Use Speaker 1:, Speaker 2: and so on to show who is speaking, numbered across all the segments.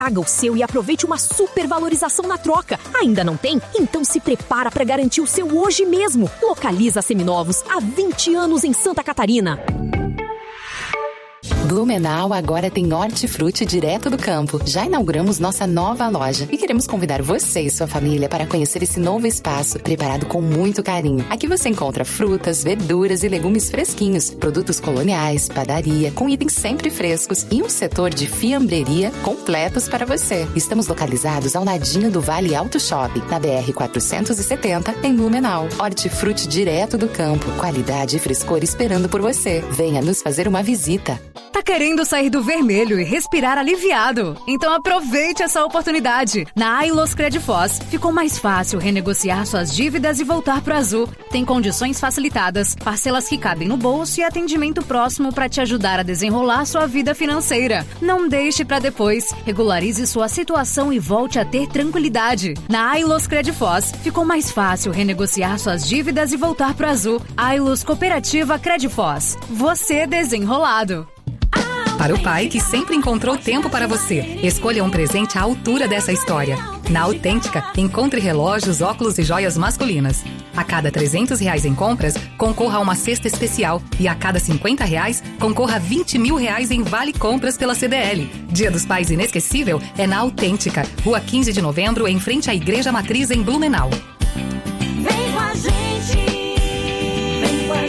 Speaker 1: Paga o seu e aproveite uma super valorização na troca. Ainda não tem? Então se prepara para garantir o seu hoje mesmo. Localiza Seminovos há 20 anos em Santa Catarina.
Speaker 2: Blumenau agora tem hortifruti direto do campo. Já inauguramos nossa nova loja e queremos convidar você e sua família para conhecer esse novo espaço preparado com muito carinho. Aqui você encontra frutas, verduras e legumes fresquinhos, produtos coloniais, padaria, com itens sempre frescos e um setor de fiambreria completos para você. Estamos localizados ao ladinho do Vale Auto Shopping, na BR 470, em Blumenau. Hortifruti direto do campo, qualidade e frescor esperando por você. Venha nos fazer uma visita.
Speaker 3: Tá querendo sair do vermelho e respirar aliviado? Então aproveite essa oportunidade. Na Ailos Credfoz, ficou mais fácil renegociar suas dívidas e voltar pro azul. Tem condições facilitadas, parcelas que cabem no bolso e atendimento próximo para te ajudar a desenrolar sua vida financeira. Não deixe para depois. Regularize sua situação e volte a ter tranquilidade. Na Ailos Credfoz, ficou mais fácil renegociar suas dívidas e voltar pro azul. Ailos Cooperativa Credfoz. Você desenrolado.
Speaker 4: Para o pai que sempre encontrou tempo para você, escolha um presente à altura dessa história. Na Autêntica, encontre relógios, óculos e joias masculinas. A cada R$300 em compras, concorra a uma cesta especial. E a cada R$50, concorra a R$20 mil em vale compras pela CDL. Dia dos Pais inesquecível é na Autêntica, Rua 15 de Novembro, em frente à Igreja Matriz, em Blumenau.
Speaker 5: Vem com a gente, vem com a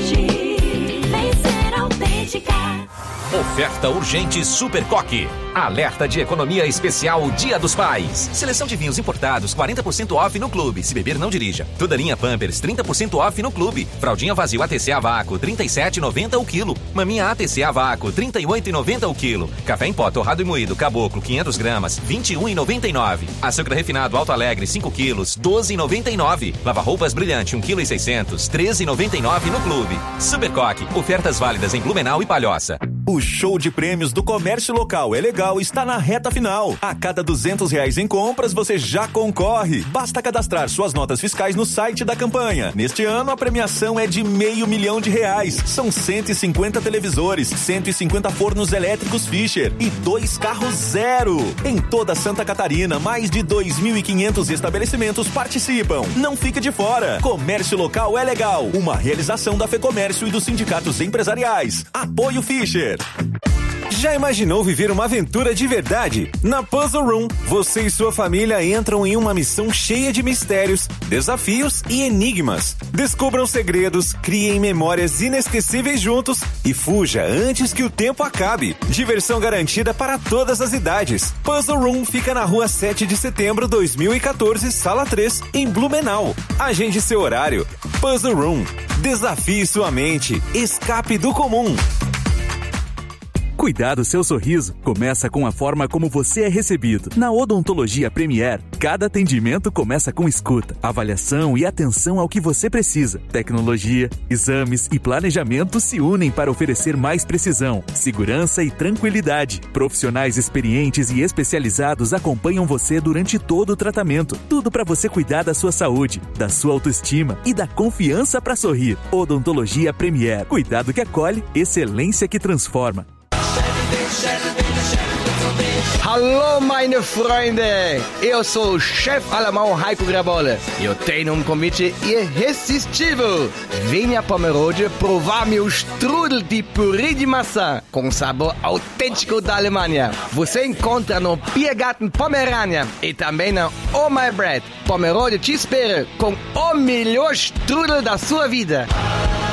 Speaker 5: gente, vem ser autêntica.
Speaker 6: Oferta urgente Super Coque. Alerta de economia especial Dia dos Pais. Seleção de vinhos importados 40% off no clube. Se beber, não dirija. Toda linha Pampers 30% off no clube. Fraldinha vazio ATC a vácuo R$ 37,90 o quilo. Maminha ATC a vácuo R$ 38,90 o quilo. Café em pó torrado e moído Caboclo 500 gramas R$ 21,99. Açúcar refinado Alto Alegre 5 quilos R$ 12,99. Lava roupas brilhante 1,6 kg R$ 13,99 no clube. Super Coque. Ofertas válidas em Blumenau e Palhoça.
Speaker 7: O show de prêmios do comércio local é legal, está na reta final. A cada R$200 em compras, você já concorre. Basta cadastrar suas notas fiscais no site da campanha. Neste ano, a premiação é de R$500 mil. São 150 televisores, 150 fornos elétricos Fischer e 2 carros zero. Em toda Santa Catarina, mais de 2.500 estabelecimentos participam. Não fique de fora. Comércio local é legal. Uma realização da FEComércio e dos sindicatos empresariais. Apoio Fischer.
Speaker 8: Já imaginou viver uma aventura de verdade? Na Puzzle Room, você e sua família entram em uma missão cheia de mistérios, desafios e enigmas. Descubram segredos, criem memórias inesquecíveis juntos e fuja antes que o tempo acabe. Diversão garantida para todas as idades. Puzzle Room fica na rua 7 de setembro 2014, sala 3, em Blumenau. Agende seu horário. Puzzle Room. Desafie sua mente. Escape do comum.
Speaker 9: Cuidar do seu sorriso começa com a forma como você é recebido. Na Odontologia Premier, cada atendimento começa com escuta, avaliação e atenção ao que você precisa. Tecnologia, exames e planejamento se unem para oferecer mais precisão, segurança e tranquilidade. Profissionais experientes e especializados acompanham você durante todo o tratamento. Tudo para você cuidar da sua saúde, da sua autoestima e da confiança para sorrir. Odontologia Premier. Cuidado que acolhe, excelência que transforma.
Speaker 10: Hallo meine Freunde, eu sou o chefe alemão Heiko Grabolle. Eu tenho convite irresistível. Venha para Pomerode provar meu strudel de purê de maçã com sabor autêntico da Alemanha. Você encontra no Biergarten Pomerania e também na Oh My Bread. Pomerode te espera com o melhor strudel da sua vida.